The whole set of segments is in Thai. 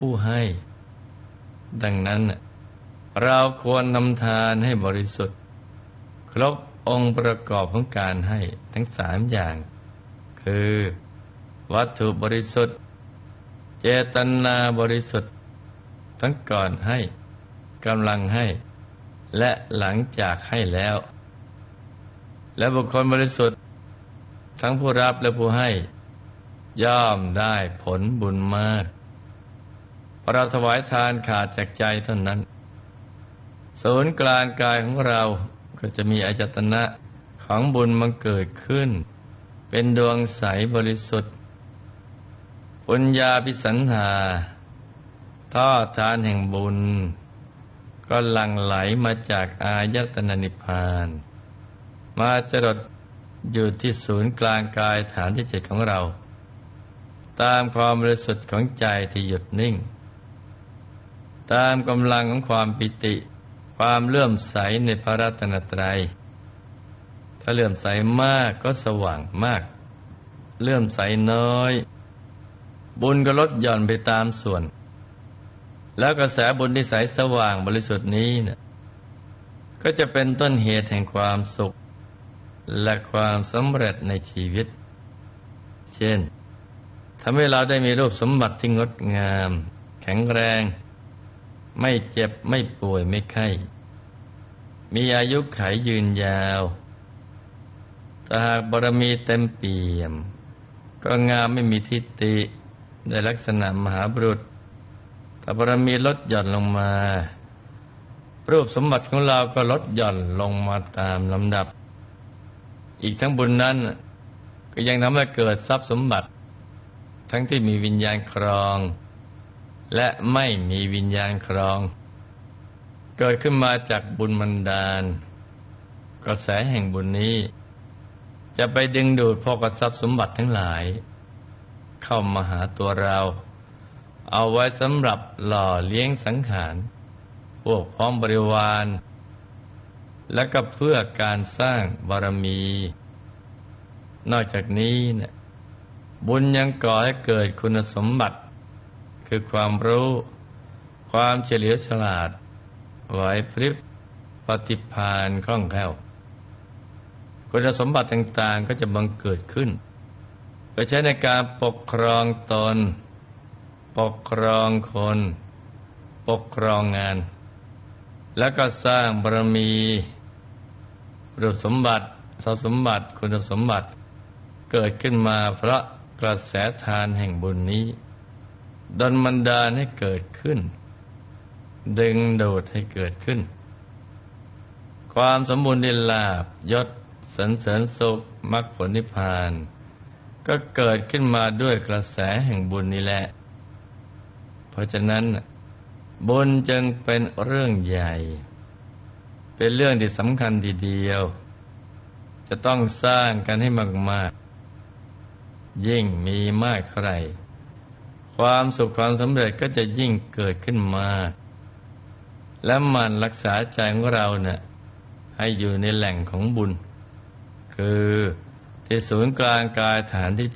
ผู้ให้ดังนั้นเราควรทำทานให้บริสุทธิ์ครบองค์ประกอบของการให้ทั้งสามอย่างคือวัตถุบริสุทธิ์เจตนาบริสุทธิ์ทั้งก่อนให้กำลังให้และหลังจากให้แล้วและบุคคลบริสุทธิ์ทั้งผู้รับและผู้ให้ย่อมได้ผลบุญมากเพราะเราถวายทานขาดจากใจเท่านั้นศูนย์กลางกายของเราก็จะมีอายตนะของบุญบังเกิดขึ้นเป็นดวงใสบริสุทธิ์ปุญญาภิสันธาท่อทานแห่งบุญก็หลั่งไหลมาจากอายตนะนิพพานมาจรดอยู่ที่ศูนย์กลางกายฐานที่7ของเราตามความบริสุทธิ์ของใจที่หยุดนิ่งตามกำลังของความปิติความเลื่อมใสในพระรัตนตรัยถ้าเลื่อมใสมากก็สว่างมากเลื่อมใสน้อยบุญก็ลดหย่อนไปตามส่วนแล้วกระแสบุญที่ใสสว่างบริสุทธิ์นี้ก็จะเป็นต้นเหตุแห่งความสุขและความสำเร็จในชีวิตเช่นทำให้เราได้มีรูปสมบัติที่งดงามแข็งแรงไม่เจ็บไม่ป่วยไม่ไข้มีอายุขัยยืนยาวถ้าหากบารมีเต็มเปี่ยมก็งามไม่มีทิฏฐิในลักษณะมหาบุรุษถ้าบารมีลดหย่อนลงมารูปสมบัติของเราก็ลดหย่อนลงมาตามลำดับอีกทั้งบุญนั้นก็ยังทำให้เกิดทรัพย์สมบัติทั้งที่มีวิญญาณครองและไม่มีวิญญาณครองเกิดขึ้นมาจากบุญบันดาลกระแสแห่งบุญนี้จะไปดึงดูดพวกทรัพย์สมบัติทั้งหลายเข้ามาหาตัวเราเอาไว้สำหรับหล่อเลี้ยงสังขารพวกพ้องบริวารและก็เพื่อการสร้างบารมีนอกจากนี้บุญยังก่อให้เกิดคุณสมบัติคือความรู้ความเฉลียวฉลาดไหวพริบปฏิภาณคล่องแคล่วคุณสมบัติต่างๆก็จะบังเกิดขึ้นไปใช้ในการปกครองตนปกครองคนปกครองงานแล้วก็สร้างบารมีรูปสมบัติทรัพย์สมบัติคุณสมบัติเกิดขึ้นมาเพราะกระแสทานแห่งบุญนี้ดลบันดาลให้เกิดขึ้นดึงดูดให้เกิดขึ้นความสมบูรณ์ในลาภยศสรรเสริญสุขมรรคผลนิพพานก็เกิดขึ้นมาด้วยกระแสแห่งบุญนี้แหละเพราะฉะนั้นบุญจึงเป็นเรื่องใหญ่เป็นเรื่องที่สำคัญทีเดียวจะต้องสร้างกันให้มากๆยิ่งมีมากเท่าไหร่ความสุขความสำเร็จก็จะยิ่งเกิดขึ้นมาและหมั่นรักษาใจของเราให้อยู่ในแหล่งของบุญคือที่ศูนย์กลางกายฐานที่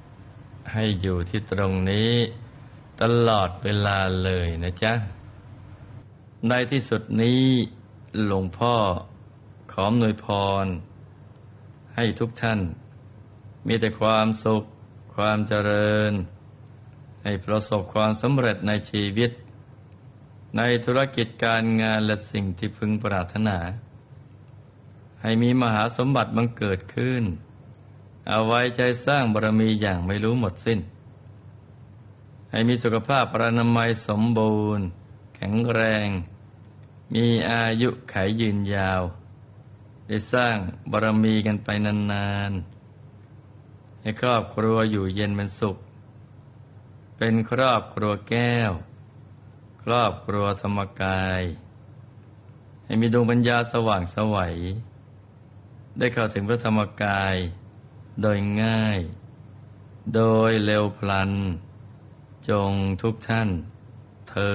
7ให้อยู่ที่ตรงนี้ตลอดเวลาเลยนะจ๊ะในที่สุดนี้หลวงพ่อขออำนวยพรให้ทุกท่านมีแต่ความสุขความเจริญให้ประสบความสำเร็จในชีวิตในธุรกิจการงานและสิ่งที่พึงปรารถนาให้มีมหาสมบัติบังเกิดขึ้นเอาไว้ใจสร้างบารมีอย่างไม่รู้หมดสิ้นให้มีสุขภาพพรรณนามัยสมบูรณ์แข็งแรงมีอายุขัยยืนยาวได้สร้างบารมีกันไปนานๆให้ครอบครัวอยู่เย็นเป็นสุขเป็นครอบครัวแก้วครอบครัวธรรมกายให้มีดวงปัญญาสว่างไสวได้เข้าถึงพระธรรมกายโดยง่ายโดยเร็วพลันจงทุกท่านเทอ